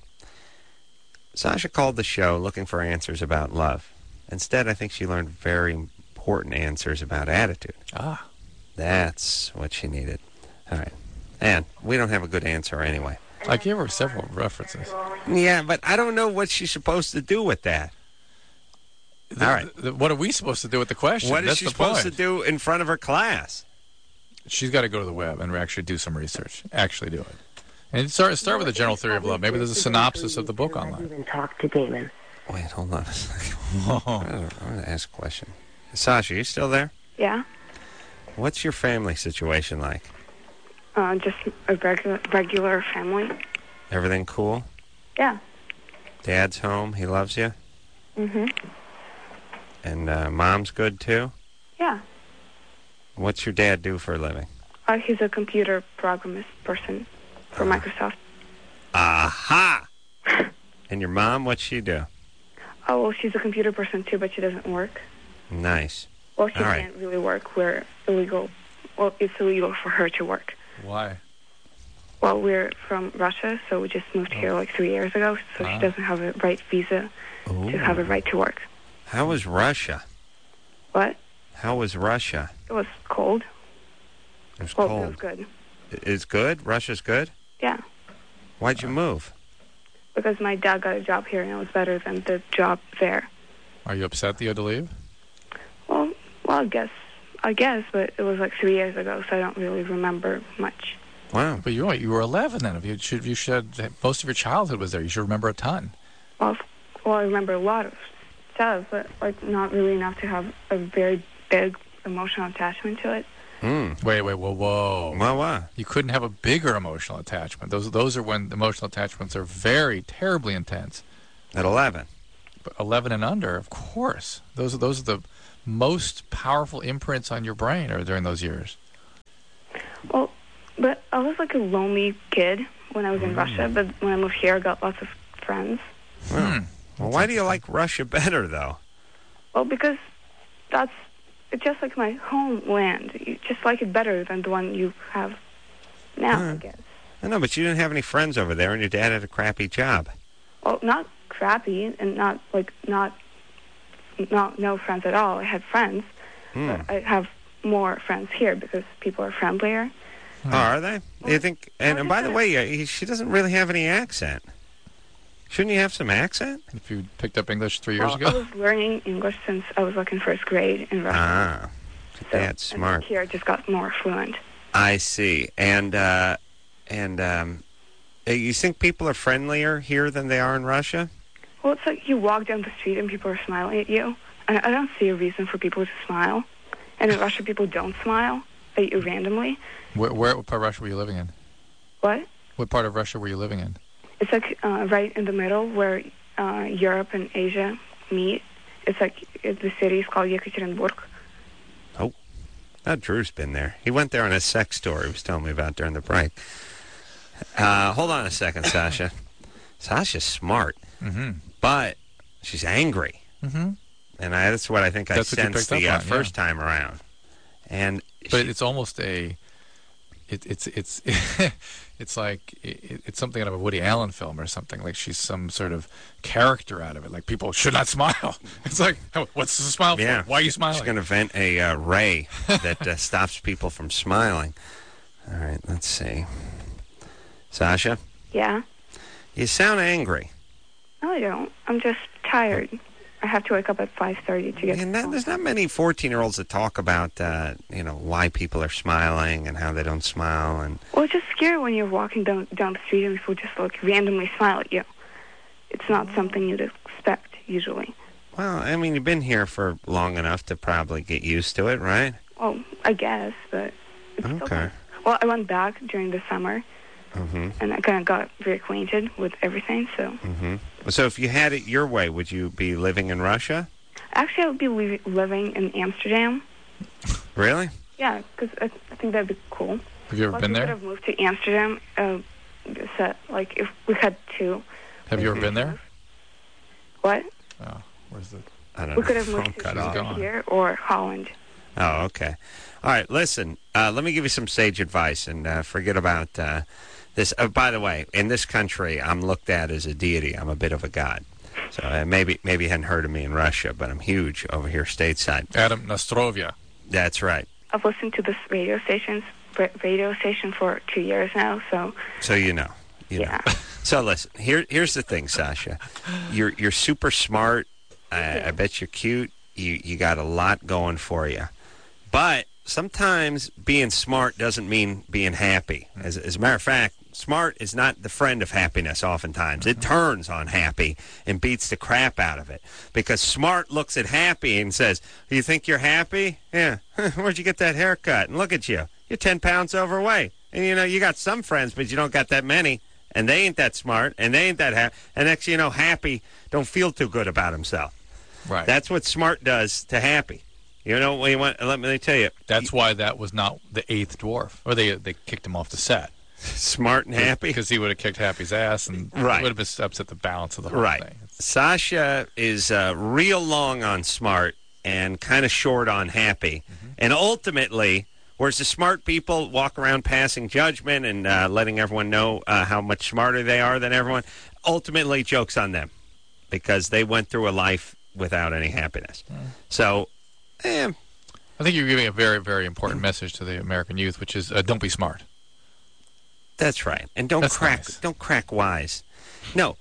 Sasha called the show looking for answers about love. Instead, I think she learned very important answers about attitude. Ah. That's what she needed. All right. And we don't have a good answer anyway. I gave her several references. Yeah, but I don't know what she's supposed to do with that. All right. What are we supposed to do with the question? What is That's she the supposed point. to do in front of her class? She's got to go to the web and actually do some research. Actually do it. And start with a general theory of love. Maybe there's a synopsis of the book online. Even talk to Damon. Wait, hold on a second. I'm going to ask a question. Sasha, you still there? Yeah? What's your family situation like? Just a regular family. Everything cool? Yeah. Dad's home. He loves you? Mm-hmm. And Mom's good, too? Yeah. What's your dad do for a living? He's a computer programmist person for Microsoft. Aha! And your mom, what's she do? Oh, well, she's a computer person, too, but she doesn't work. Nice. Well, she All right. can't really work. We're illegal. Well, it's illegal for her to work. Why? Well, we're from Russia, so we just moved here like 3 years ago, so she doesn't have a right visa to have a right to work. How was Russia? What? How was Russia? It was cold. It was Well, cold. it was good. It's good? Russia's good? Yeah, Why'd you move? because my dad got a job here, and it was better than the job there. Are you upset that you had to leave? Well, I guess, but it was like 3 years ago, so I don't really remember much. Wow. But you were 11 then. You should most of your childhood was there. You should remember a ton. Well, I remember a lot of stuff, but like not really enough to have a very big emotional attachment to it. Wait, whoa. Well, what? You couldn't have a bigger emotional attachment. Those are when emotional attachments are very terribly intense. At 11. But 11 and under, of course. Those are the most powerful imprints on your brain are during those years. Well, but I was like a lonely kid when I was in Russia, but when I moved here, I got lots of friends. Well, why do you like Russia better, though? Well, because it's just like my homeland. You just like it better than the one you have now, I guess. I know, but you didn't have any friends over there, and your dad had a crappy job. Well, not crappy, and not no friends at all. I had friends, but I have more friends here because people are friendlier. Oh, are they? You think? And by the way, she doesn't really have any accent. Shouldn't you have some accent? If you picked up English 3 years ago? I was learning English since I was like in first grade in Russia. Ah, that's smart. And here I just got more fluent. I see. And you think people are friendlier here than they are in Russia? Well, it's like you walk down the street and people are smiling at you. And I don't see a reason for people to smile. And in Russia, people don't smile at you randomly. What part of Russia were you living in? What? What part of Russia were you living in? It's like right in the middle where Europe and Asia meet. It's like the city is called Yekaterinburg. Oh, Drew's been there. He went there on a sex tour he was telling me about during the break. Hold on a second, Sasha. Sasha's smart, but she's angry. And that's what I think I sensed the first time around. But it's almost it's like it's something out of a Woody Allen film or something. Like she's some sort of character out of it. Like people should not smile. It's like, what's the smile for? Why are you smiling? She's going to vent a ray that stops people from smiling. All right, let's see. Sasha? Yeah? You sound angry. No, I don't. I'm just tired. I have to wake up at 5:30 to get. There's not many 14-year-olds that talk about, why people are smiling and how they don't smile. And well, it's just scary when you're walking down the street and people just like randomly smile at you. It's not something you'd expect usually. Well, I mean, you've been here for long enough to probably get used to it, right? Well, I guess, but it's okay. Well, I went back during the summer. And I kind of got reacquainted with everything, so. So if you had it your way, would you be living in Russia? Actually, I would be living in Amsterdam. Really? Yeah, because I think that'd be cool. Have you ever been there? We could have moved to Amsterdam, like if we had to. Have you ever been there? What? Oh, where's the... I don't know. We could have moved to here or Holland. Oh, okay. All right, listen, let me give you some sage advice, and forget about this. By the way, in this country, I'm looked at as a deity. I'm a bit of a god. So maybe you hadn't heard of me in Russia, but I'm huge over here stateside. Adam Nostrovia. That's right. I've listened to this radio station for 2 years now, so. So you know. So listen, here's the thing, Sasha. You're super smart. I bet you're cute. You got a lot going for you. But sometimes being smart doesn't mean being happy. As a matter of fact, smart is not the friend of happiness oftentimes. It turns on happy and beats the crap out of it. Because smart looks at happy and says, you think you're happy? Yeah. Where'd you get that haircut? And look at you. You're 10 pounds overweight. And, you got some friends, but you don't got that many. And they ain't that smart, and they ain't that happy. And next you know, happy don't feel too good about himself. Right. That's what smart does to happy. You know what you want? Let me tell you. That's why that was not the eighth dwarf, or they kicked him off the set. Smart and happy, because he would have kicked Happy's ass, and it would have upset the balance of the whole thing. Sasha is real long on smart and kind of short on happy, and ultimately, whereas the smart people walk around passing judgment and letting everyone know how much smarter they are than everyone, ultimately joke's on them because they went through a life without any happiness. So. I think you're giving a very, very important message to the American youth, which is don't be smart. That's right, and don't crack wise. No,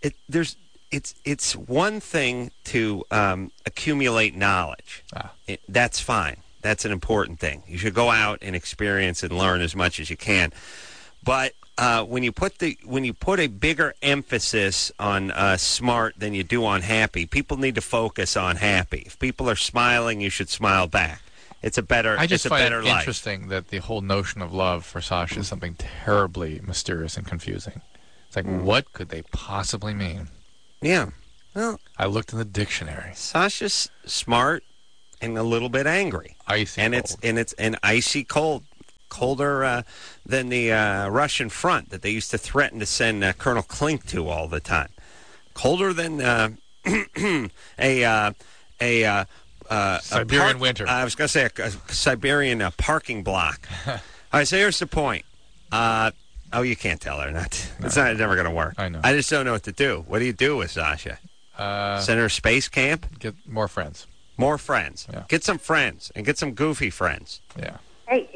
it's one thing to accumulate knowledge. That's fine. That's an important thing. You should go out and experience and learn as much as you can. But when you put a bigger emphasis on smart than you do on happy, people need to focus on happy. If people are smiling, you should smile back. It's a better. I just it's a find better it life. interesting that the whole notion of love for Sasha is something terribly mysterious and confusing. It's like, what could they possibly mean? Yeah. Well, I looked in the dictionary. Sasha's smart and a little bit angry. Icy and cold. it's an icy cold, colder than the Russian front that they used to threaten to send Colonel Klink to all the time. Colder than Siberian winter. I was going to say a Siberian parking block. All right, so here's the point. You can't tell her. It's never going to work. I know. I just don't know what to do. What do you do with Sasha? Send her to space camp? Get more friends. More friends. Yeah. Get some friends, and get some goofy friends. Yeah. Hey,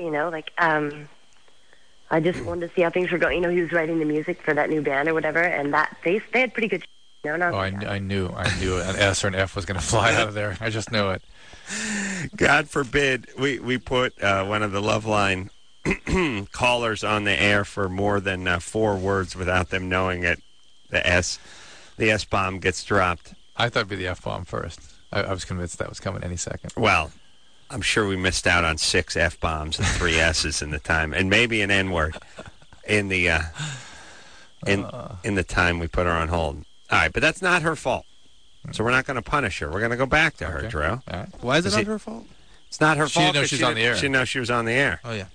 I just wanted to see how things were going. He was writing the music for that new band or whatever, and that they had pretty good. I knew an S or an F was going to fly out of there. I just knew it. God forbid we put one of the Loveline callers on the air for more than 4 words without them knowing it. The S bomb gets dropped. I thought it'd be the F bomb first. I was convinced that was coming any second. Well, I'm sure we missed out on 6 F bombs and 3 S's in the time, and maybe an N word in the in the time we put her on hold. All right, but that's not her fault. So we're not going to punish her. We're going to go back to her, Drew. All right. Why is it not her fault? It's not her She fault. didn't know 'cause she's on the air. She didn't know she was on the air. Oh, yeah.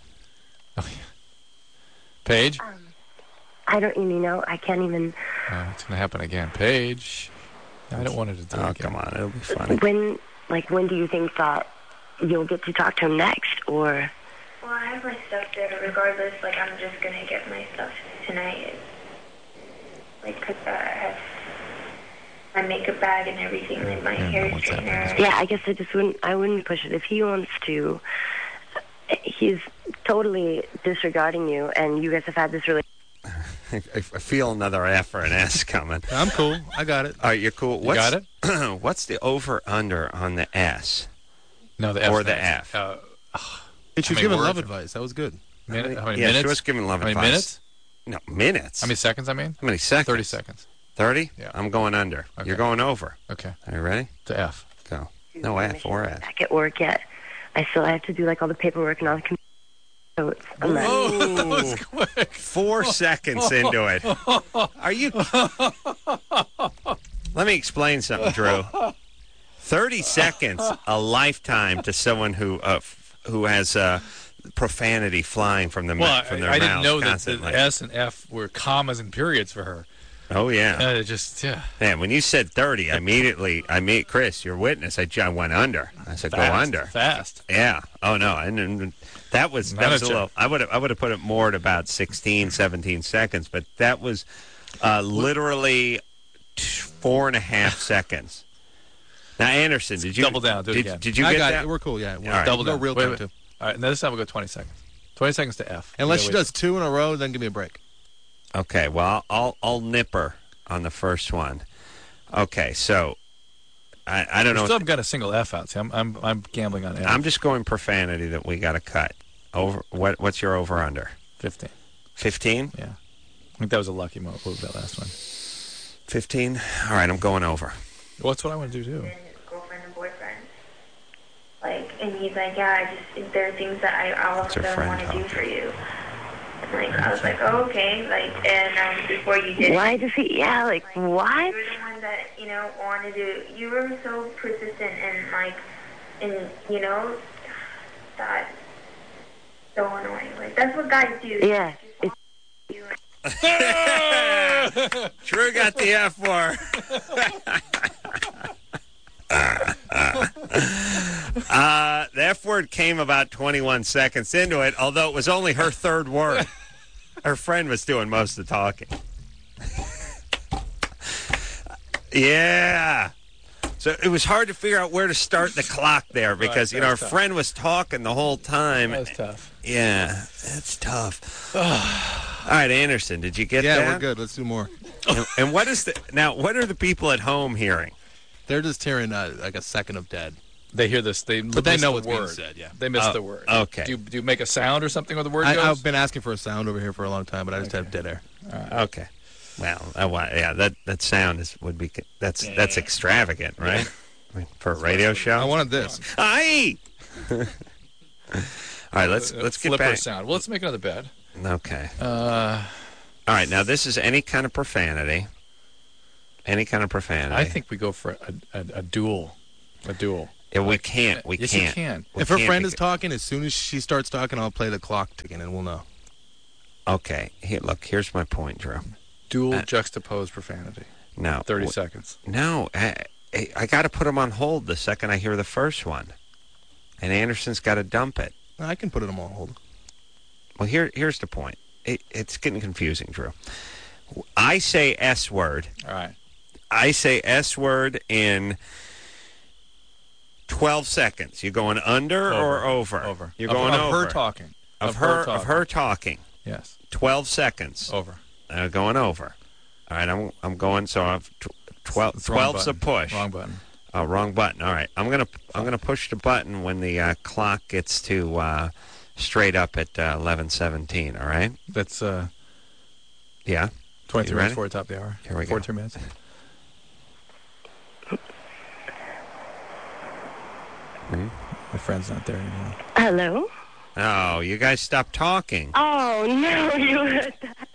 Paige? I don't even know. I can't even. It's going to happen again. Paige. I don't want it to do it Oh, again. come on. It'll be funny. When do you think that you'll get to talk to him next, or? Well, I have my stuff there regardless. I'm just going to get my stuff tonight. Because I have my makeup bag and everything, my hair straightener. Yeah, I guess I wouldn't push it. If he wants to, he's totally disregarding you, and you guys have had this really. I feel another F or an S coming. I'm cool. I got it. All right, you're cool. You got it? What's the over-under on the S? No, the F. Or the F. Hey, she was giving love advice. That was good. How many Yeah, minutes? she was giving love How many advice. minutes? No, minutes. How many seconds, I mean? How many seconds? 30 seconds. 30? Yeah. I'm going under. Okay. You're going over. Okay. Are you ready? To F. Go. No F or S. Back at work yet. I still have to do all the paperwork and all the computer. So I'm not. That was quick. 4 seconds into it. Are you? Let me explain something, Drew. 30 seconds, a lifetime to someone who has profanity flying from their mouth. I didn't know constantly. that the S and F were commas and periods for her. Oh yeah. Yeah. When you said 30, Chris, your witness. I went under. I said go under. Fast. Yeah. Oh no. And that was a little. I would have put it more at about 16, 17 seconds, but that was literally 4.5 seconds. Now Anderson, did you double down? Do it again. Did you I get got that? it. We're cool. Yeah. We're All right. Double down. real time too. All right. Now this time we'll go 20 seconds. 20 seconds to F. Unless she does 2 in a row, then give me a break. Okay, well, I'll nip her on the first one. Okay, so I don't know. Still haven't got a single F out. See, I'm gambling on F. I'm just going profanity that we got to cut. What's your over under? 15. 15? Yeah. I think that was a lucky move, that last one. 15? All right, I'm going over. Well, that's what I want to do too. And girlfriend and boyfriend. And he's like, yeah, there are things that I also want to do for you. I was like, oh, okay. And before you did. Why does he? Yeah, what? You were the one that wanted to. You were so persistent and that so annoying. That's what guys do. Yeah. Drew got the F for. The F word came about 21 seconds into it, although it was only her third word. Her friend was doing most of the talking. Yeah. So it was hard to figure out where to start the clock there because, her friend was talking the whole time. That was tough. Yeah, that's tough. All right, Anderson, did you get that? Yeah, we're good. Let's do more. And what are the people at home hearing? They're just hearing a second of dead. They hear this, but they know what's being being said. Yeah, they miss the word. Okay. Do you make a sound or something where the word goes? I've been asking for a sound over here for a long time, but I just have dead air. Okay. Well, that sound that's extravagant, right? For a radio show. I wanted this. Aye. All right, let's get flipper back. sound. Well, let's make another bed. Okay. All right, now this is any kind of profanity. Any kind of profanity. I think we go for a duel. A duel. Yeah, we can't. We yes, can't. you can. If her friend is talking, as soon as she starts talking, I'll play the clock ticking, and we'll know. Okay. Here, look, here's my point, Drew. Dual juxtaposed profanity. No. 30 seconds. No. I got to put him on hold the second I hear the first one. And Anderson's got to dump it. I can put it on hold. Well, here's the point. It's getting confusing, Drew. I say S word. All right. I say S word in 12 seconds. You going under or over? Over. You're going of over. Her talking. Of her talking. Yes. 12 seconds. Over. Going over. All right, I'm going. So I've 12's a push. Wrong button. Wrong button. All right, I'm gonna push the button when the clock gets to straight up at 11:17. All right. That's yeah. 23 minutes before the top of the hour. Here we go. 43 minutes. My friend's not there anymore. Hello? Oh, you guys stopped talking. Oh, no, you heard that.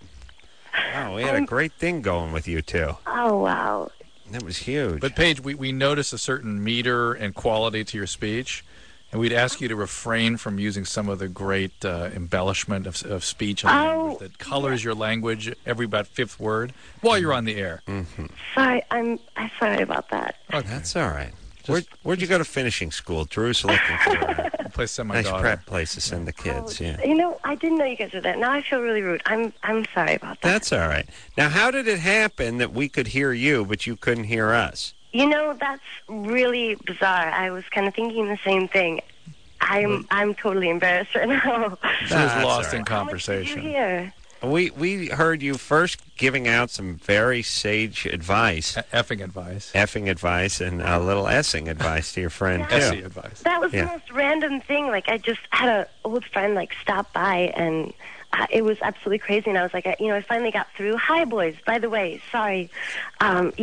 Oh, we had a great thing going with you two. Oh, wow. That was huge. But, Paige, we notice a certain meter and quality to your speech, and we'd ask you to refrain from using some of the great embellishment of speech and language that colors your language every about fifth word while you're on the air. Mm-hmm. Sorry, I'm sorry about that. Okay. That's all right. Where'd you go to finishing school? Drew's looking for a place to nice prep place to send the kids. Yeah. You know, I didn't know you guys were there. Now I feel really rude. I'm sorry about that. That's all right. Now, how did it happen that we could hear you, but you couldn't hear us? You know, that's really bizarre. I was kind of thinking the same thing. I'm totally embarrassed right now. She was lost in conversation. How much did you hear? We heard you first giving out some very sage advice. Effing advice. Effing advice and a little essing advice to your friend, too. Essing advice. That was the most random thing. Like, I just had an old friend, like, stop by, and it was absolutely crazy. And I was like, I finally got through. Hi, boys. By the way, sorry. I'm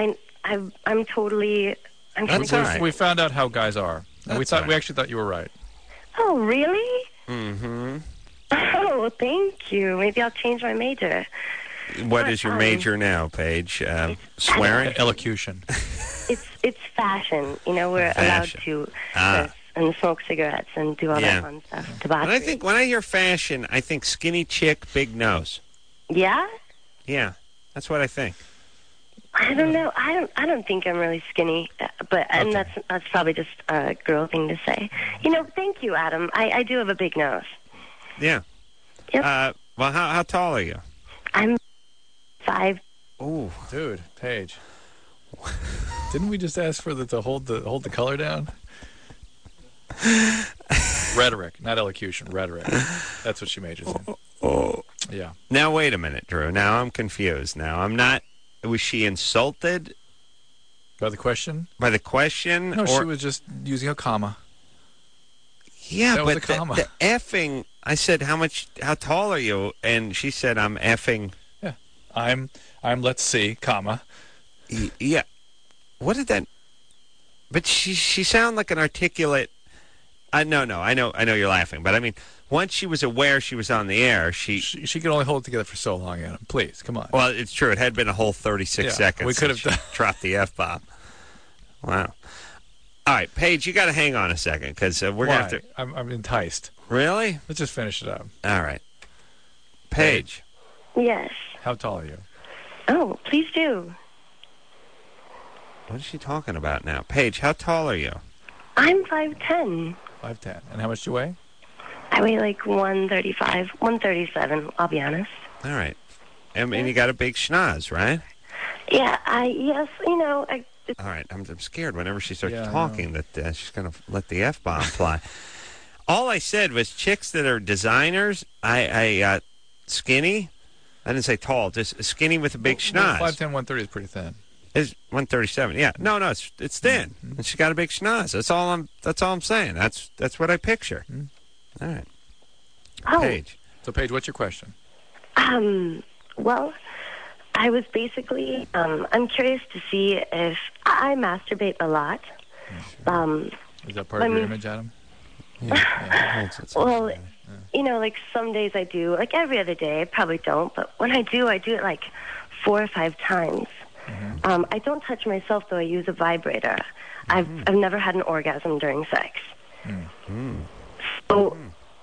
totally... We found out how guys are. And we actually thought you were right. Oh, really? Mm-hmm. Oh, thank you. Maybe I'll change my major. What is your major now, Paige? Swearing? Elocution. It's fashion. You know, we're allowed to and smoke cigarettes and do all that fun stuff. Debauchery. When I hear fashion, I think skinny chick, big nose. Yeah? Yeah, that's what I think. I don't know. I don't think I'm really skinny, but and that's probably just a girl thing to say. You know, thank you, Adam. I do have a big nose. Yeah. Yep. Well, how tall are you? I'm 5. Ooh, dude, Paige. Didn't we just ask for to hold the color down? Rhetoric, not elocution. Rhetoric. That's what she majors in. Oh. Yeah. Now wait a minute, Drew. Now I'm confused. Now I'm not. Was she insulted by the question? By the question? No, she was just using a comma. Yeah, that but was a comma. The effing. I said, how tall are you? And she said, I'm effing. Yeah, I'm. Let's see, comma. Yeah. What did that? But she sounded like an articulate. No, I know you're laughing, but I mean, once she was aware she was on the air, she could only hold it together for so long, Adam. Please, come on. Well, it's true. It had been a whole 36 seconds. We could have dropped the F-bomb. Wow. All right, Paige, you got to hang on a second because we're going to have to. I'm enticed. Really? Let's just finish it up. All right. Paige. Yes. How tall are you? Oh, please do. What is she talking about now? Paige, how tall are you? I'm 5'10". 5'10". And how much do you weigh? I weigh like 135, 137, I'll be honest. All right. And you got a big schnoz, right? Yeah, yes, you know. All right, I'm scared whenever she starts talking that she's going to let the F-bomb fly. All I said was chicks that are designers, I skinny. I didn't say tall, just skinny with a big schnoz. 5'10", 130 is pretty thin. It's 137. Yeah, no, it's thin, and she's got a big schnoz. That's all I'm saying. That's what I picture. All right. Oh. Paige. So, Paige, what's your question? Well, I was basically, I'm curious to see if I masturbate a lot. Is that part of your image, Adam? Well, you know, like some days I do, like every other day, I probably don't, but when I do it like 4 or 5 times. I don't touch myself, though. I use a vibrator. I've never had an orgasm during sex. So,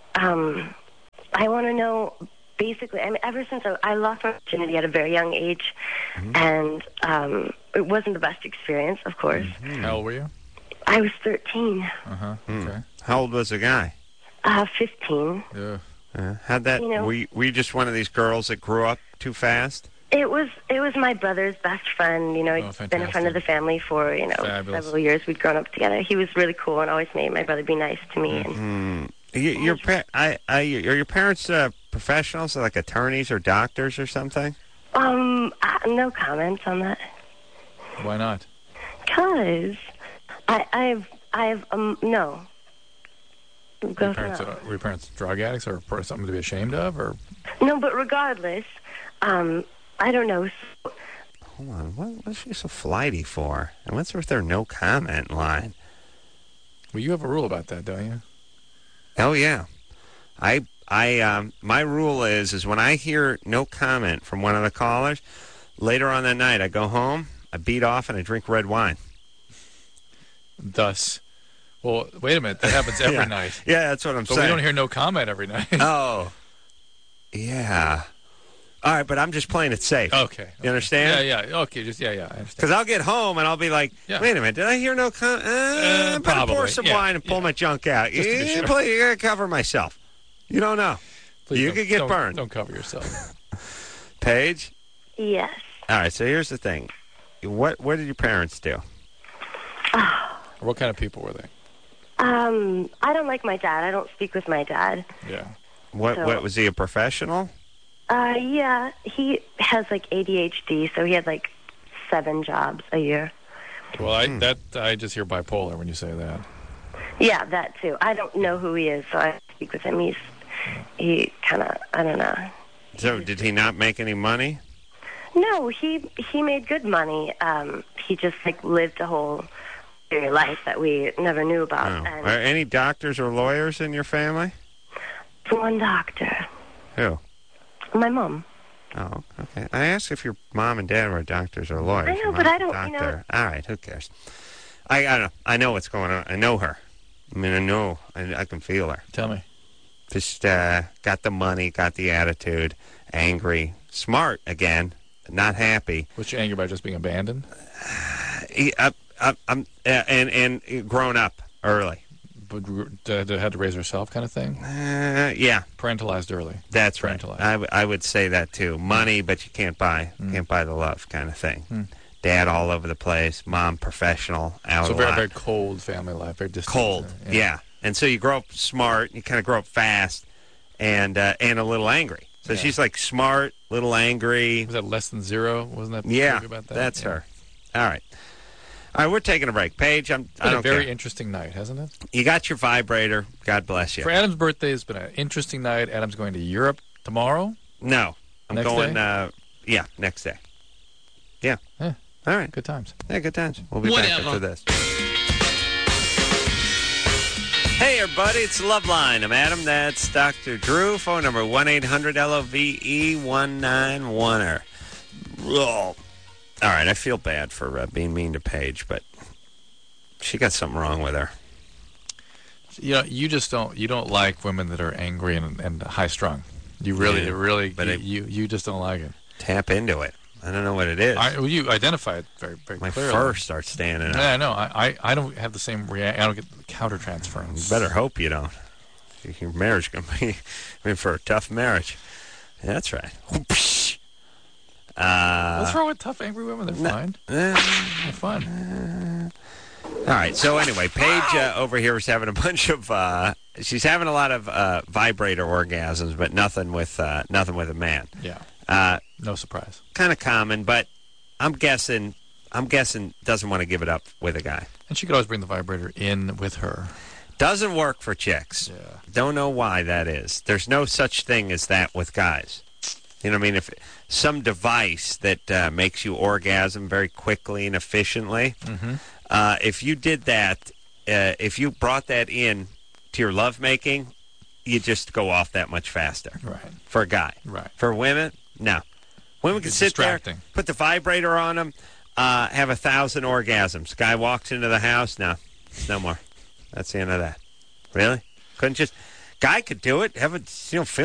I want to know, basically, I mean, ever since I lost my virginity at a very young age, and it wasn't the best experience, of course. How old were you? I was 13. Okay. How old was the guy? 15. Yeah. How'd that? You know- were you just one of these girls that grew up too fast? It was my brother's best friend. You know, he'd been a friend of the family for, you know, Fabulous. several years. We'd grown up together. He was really cool and always made my brother be nice to me. And Are your parents professionals, like attorneys or doctors or something? No comments on that. Why not? Because I've no. Were your parents drug addicts or something to be ashamed of, or? No, but regardless, I don't know. Hold on, what's she so flighty for? And what's with their no comment line? Well, you have a rule about that, don't you? Oh yeah, my rule is when I hear no comment from one of the callers, later on that night I go home, I beat off, and I drink red wine. Thus, well, wait a minute, that happens every night. Yeah, that's what I'm But saying. we don't hear no comment every night. Oh, yeah. All right, but I'm just playing it safe. Okay. You understand? Yeah. Okay, I understand. Because I'll get home and I'll be like, wait a minute, did I hear no comment? Better Probably. pour some wine and pull my junk out. Just to be sure. Please, you gotta cover myself. You don't know. Please you could get burned. Don't cover yourself. Paige? Yes. All right, so here's the thing. What did your parents do? What kind of people were they? I don't like my dad. I don't speak with my dad. Yeah. What was he, a professional? Yeah, he has like ADHD, so he had like 7 jobs a year. Well, I just hear bipolar when you say that. Yeah, that too. I don't know who he is, so I speak with him. He kind of, I don't know. So did he not make any money? No, he made good money. He just like lived a whole life that we never knew about. Oh. And Are any doctors or lawyers in your family? one doctor. Who? My mom. Oh, okay. I asked if your mom and dad were doctors or lawyers. I know, Your but mom's I a don't, you know. doctor. All right, who cares? I don't know. I know what's going on. I know her. I mean, I know. I can feel her. Tell me. Just got the money, got the attitude, angry, smart again, not happy. Was she angry about just being abandoned? And grown up early. But had to raise herself, kind of thing. Yeah. Parentalized early. That's right. I would say that too. Money, but you can't buy the love, kind of thing. Dad all over the place. Mom professional, out So a very lot. very cold family life. Very distant. Cold. Yeah. And so you grow up smart. You kind of grow up fast, and a little angry. So she's like smart, little angry. Was that Less Than Zero? Wasn't that? Yeah. movie about that? That's her. All right. All right, we're taking a break. Paige, I It's been don't a very care. interesting night, hasn't it? You got your vibrator. God bless you. For Adam's birthday, it's been an interesting night. Adam's going to Europe tomorrow. No, I'm Next going. day? Yeah, next day. Yeah. Yeah. All right. Good times. Yeah, good times. We'll be back after this. Hey, everybody, it's Loveline. I'm Adam. That's Dr. Drew. Phone number 1-800-LOVE-191er. Oh. All right, I feel bad for being mean to Paige, but she got something wrong with her. You know, you don't like women that are angry and high strung. You really, you just don't like it. Tap into it. I don't know what it is. You identify it very, very My clearly. fur starts standing up. Yeah, I know. I don't have the same reaction. I don't get the countertransference. You better hope you don't. Your marriage going to be in for a tough marriage. Yeah, that's right. What's wrong with tough, angry women? They're fine. They're fun. All right. So anyway, Paige over here is having a bunch of. She's having a lot of vibrator orgasms, but nothing with a man. Yeah. No surprise. Kind of common, but I'm guessing doesn't want to give it up with a guy. And she could always bring the vibrator in with her. Doesn't work for chicks. Yeah. Don't know why that is. There's no such thing as that with guys. You know what I mean? If some device that makes you orgasm very quickly and efficiently, if you did that, if you brought that in to your lovemaking, you just go off that much faster. Right. For a guy. Right. For women, no. Women can It's sit distracting. there, put the vibrator on them, have 1,000 orgasms. Guy walks into the house, no more. That's the end of that. Really? Couldn't just... Guy could do it. Have a, film